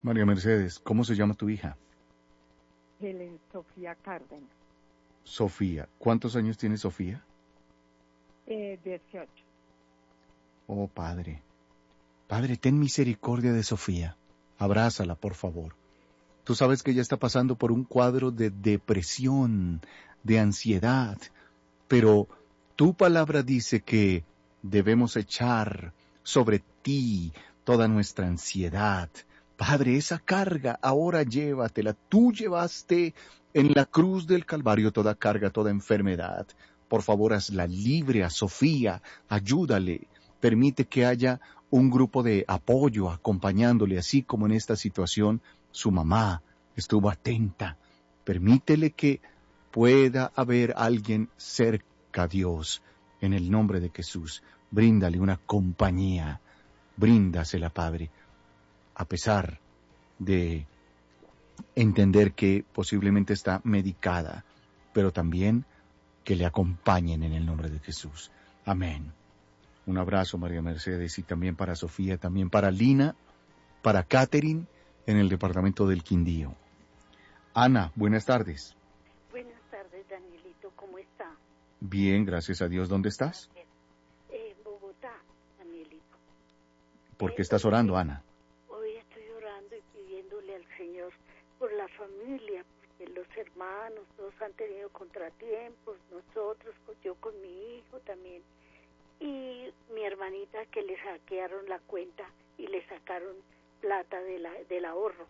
María Mercedes, ¿cómo se llama tu hija? Helen Sofía Cárdenas. Sofía. ¿Cuántos años tiene Sofía? 18. Oh, Padre. Padre, ten misericordia de Sofía. Abrázala, por favor. Tú sabes que ella está pasando por un cuadro de depresión, de ansiedad, pero tu palabra dice que debemos echar sobre ti toda nuestra ansiedad. Padre, esa carga ahora llévatela. Tú llevaste en la cruz del Calvario toda carga, toda enfermedad. Por favor, hazla libre a Sofía. Ayúdale. Permite que haya un grupo de apoyo acompañándole, así como en esta situación su mamá estuvo atenta. Permítele que pueda haber alguien cerca a Dios. En el nombre de Jesús, bríndale una compañía. Bríndasela, Padre, a pesar de entender que posiblemente está medicada, pero también que le acompañen en el nombre de Jesús. Amén. Un abrazo, María Mercedes, y también para Sofía, también para Lina, para Catherine, en el departamento del Quindío. Ana, buenas tardes. Buenas tardes, Danielito, ¿cómo está? Bien, gracias a Dios. ¿Dónde estás? En Bogotá, Danielito. ¿Por qué estás orando, Ana? Hoy estoy orando y pidiéndole al Señor por la familia, porque los hermanos, todos han tenido contratiempos, nosotros, yo con mi hijo también, y mi hermanita que le hackearon la cuenta y le sacaron plata del ahorro.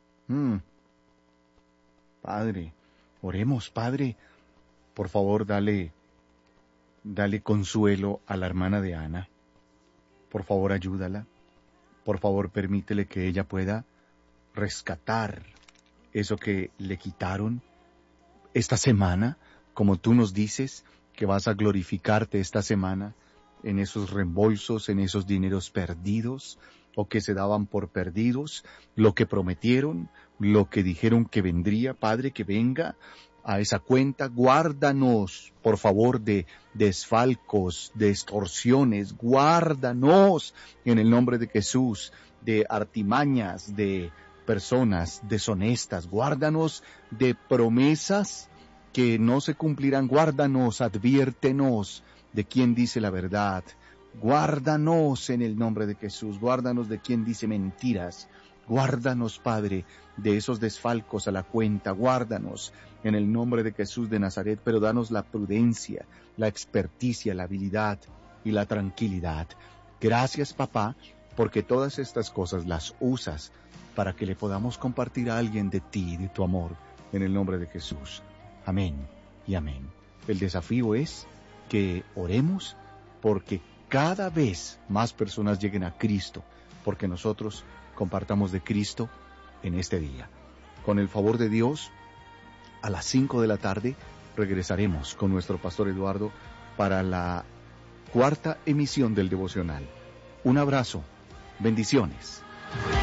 Padre, oremos, Padre. Por favor, dale consuelo a la hermana de Ana. Por favor, ayúdala. Por favor, permítele que ella pueda rescatar eso que le quitaron esta semana, como tú nos dices que vas a glorificarte esta semana en esos reembolsos, en esos dineros perdidos o que se daban por perdidos, lo que prometieron, lo que dijeron que vendría, Padre, que venga a esa cuenta. Guárdanos, por favor, de desfalcos, de extorsiones. Guárdanos en el nombre de Jesús, de artimañas, de personas deshonestas. Guárdanos de promesas que no se cumplirán. Guárdanos, adviértenos de quien dice la verdad. Guárdanos en el nombre de Jesús. Guárdanos de quien dice mentiras. Guárdanos, Padre, de esos desfalcos a la cuenta. Guárdanos en el nombre de Jesús de Nazaret, pero danos la prudencia, la experticia, la habilidad y la tranquilidad. Gracias, papá, porque todas estas cosas las usas para que le podamos compartir a alguien de ti, de tu amor, en el nombre de Jesús. Amén y amén. El desafío es que oremos porque cada vez más personas lleguen a Cristo, porque nosotros compartamos de Cristo en este día. Con el favor de Dios, a las 5 de la tarde regresaremos con nuestro pastor Eduardo para la 4ª emisión del devocional. Un abrazo, bendiciones.